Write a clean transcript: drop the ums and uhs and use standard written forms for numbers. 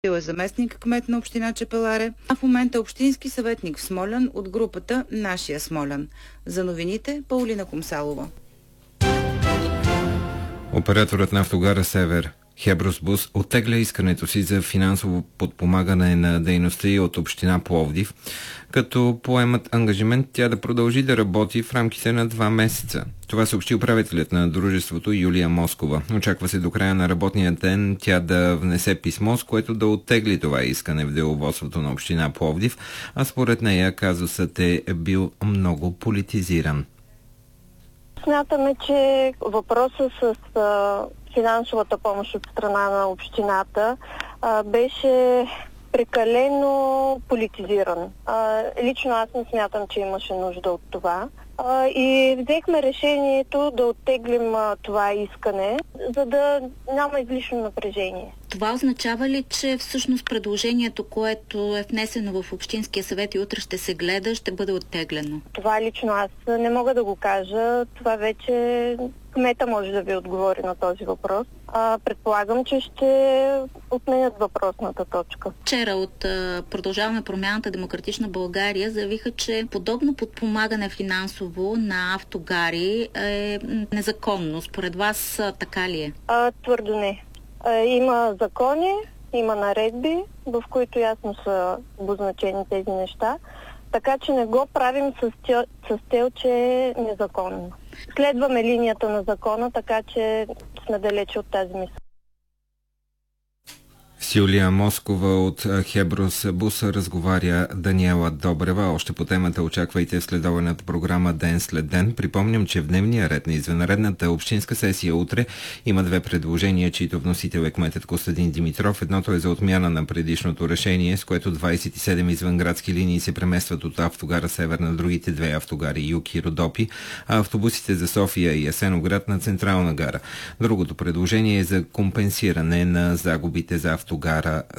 Бил е заместник кмет на община Чепеларе, а в момента е общински съветник в Смолян от групата Нашия Смолян. За новините Паулина Комсалова. Операторът на автогара Север Хеброс-Бус оттегля искането си за финансово подпомагане на дейността и от община Пловдив, като поемат ангажимент тя да продължи да работи в рамките на 2 месеца. Това съобщи управителят на дружеството Юлия Москова. Очаква се до края на работния ден тя да внесе писмо, с което да оттегли това искане в деловодството на община Пловдив, а според нея казусът е бил много политизиран. Смятаме, че въпросът с финансовата помощ от страна на общината беше прекалено политизиран. Лично аз не смятам, че имаше нужда от това. И взехме решението да оттеглим това искане, за да няма излишно напрежение. Това означава ли, че всъщност предложението, което е внесено в Общинския съвет и утре ще се гледа, ще бъде оттеглено? Това лично аз не мога да го кажа. Това вече кмета може да ви отговори на този въпрос. Предполагам, че ще отменят въпросната точка. Вчера от Продължаваме промяната Демократична България заявиха, че подобно подпомагане финансово на автогари е незаконно. Според вас така ли е? Твърдо не. Има закони, има наредби, в които ясно са обозначени тези неща, така че не го правим с цел, че е незаконно. Следваме линията на закона, така че сме далече от тази мисъл. С Юлия Москова от Хеброс-Бус разговаря Даниела Добрева. Още по темата очаквайте следобедната програма Ден след ден. Припомням, че в дневния ред на извънредната общинска сесия утре има 2 предложения, чието вносител е кметът Костадин Димитров. Едното е за отмяна на предишното решение, с което 27 извънградски линии се преместват от автогара Север на другите 2 автогари Юг и Родопи, а автобусите за София и Асеновград на Централна гара. Другото предложение е за компенсиране на загубите за автогара